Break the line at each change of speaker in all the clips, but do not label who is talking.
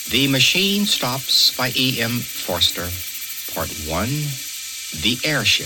The Machine Stops by E.M. Forster, Part 1, The Airship.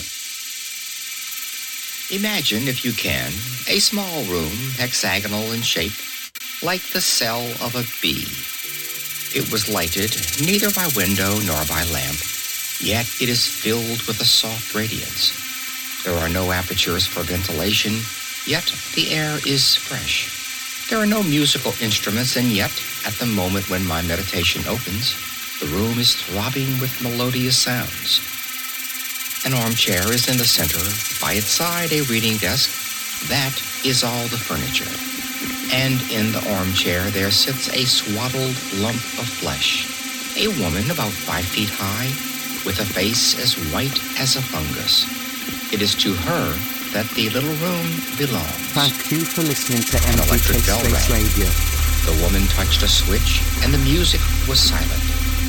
Imagine, if you can, a small room, hexagonal in shape, like the cell of a bee. It was lighted neither by window nor by lamp, yet it is filled with a soft radiance. There are no apertures for ventilation, yet the air is fresh. There are no musical instruments, and yet, at the moment when my meditation opens, the room is throbbing with melodious sounds. An armchair is in the center, by its side a reading desk. That is all the furniture. And in the armchair there sits a swaddled lump of flesh, a woman about 5 feet high, with a face as white as a fungus. It is to her that the little room belongs.
Thank you for listening to
An electric
MPK
bell
Space
rang.
Radio.
The woman touched a switch, and the music was silent.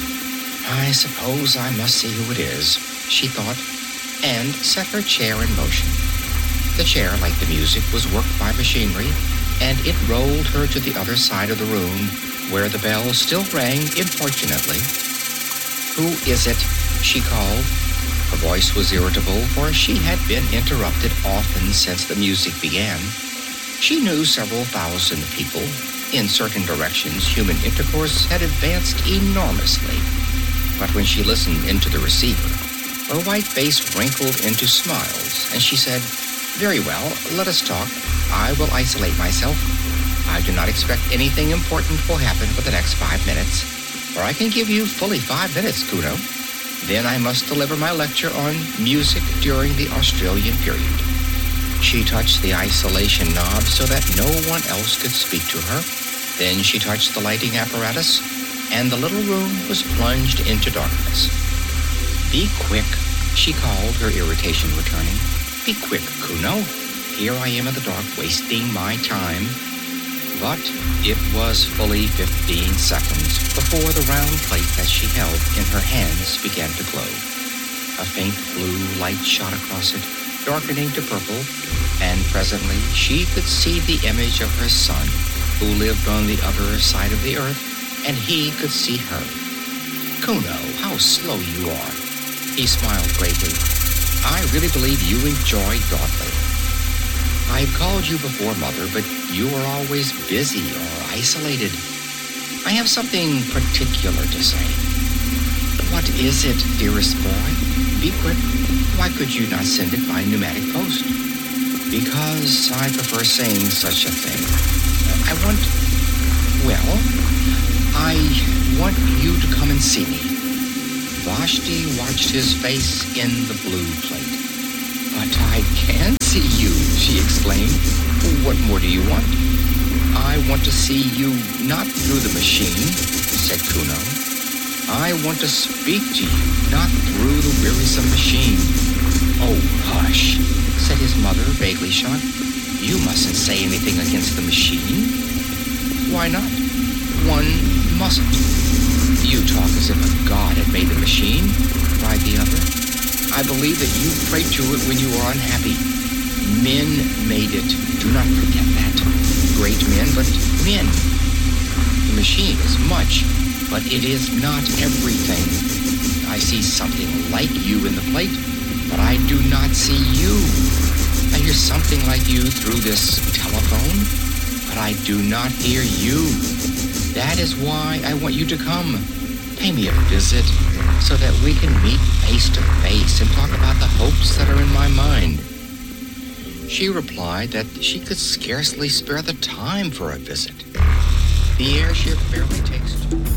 I suppose I must see who it is, she thought, and set her chair in motion. The chair, like the music, was worked by machinery, and it rolled her to the other side of the room, where the bell still rang importunately. "Who is it?" she called. Her voice was irritable, for she had been interrupted often since the music began. She knew several thousand people. In certain directions, human intercourse had advanced enormously. But when she listened into the receiver, her white face wrinkled into smiles, and she said, "Very well, let us talk. I will isolate myself. I do not expect anything important will happen for the next 5 minutes, or I can give you fully 5 minutes, Kuno. Then I must deliver my lecture on music during the Australian period." She touched the isolation knob so that no one else could speak to her. Then she touched the lighting apparatus, and the little room was plunged into darkness. "Be quick," she called, her irritation returning. "Be quick, Kuno. Here I am in the dark, wasting my time." But it was fully 15 seconds before the round plate that she held in her hands began to glow. A faint blue light shot across it, darkening to purple, and presently she could see the image of her son, who lived on the other side of the earth, and he could see her. "Kuno, how slow you are." He smiled gravely. "I really believe you enjoy dawdling. I've called you before, Mother, but you are always busy or isolated. I have something particular to say." "What is it, dearest boy? Be quick. Why could you not send it by pneumatic post?" "Because I prefer saying such a thing. I want you to come and see me." Vashti watched his face in the blue plate. "But I can see you," she exclaimed. "What more do you want?" "I want to see you not through the machine," said Kuno. "I want to speak to you, not through the wearisome machine." "Oh, hush," said his mother, vaguely shocked. "You mustn't say anything against the machine." "Why not? One mustn't." "You talk as if a god had made the machine," cried the other. "I believe that you pray to it when you are unhappy. Men made it. Do not forget that. Great men, but men. The machine is much, but it is not everything. I see something like you in the plate, but I do not see you. I hear something like you through this telephone, but I do not hear you. That is why I want you to come. Pay me a visit so that we can meet face to face and talk about the hopes that are in my mind." She replied that she could scarcely spare the time for a visit. The airship barely takes 2.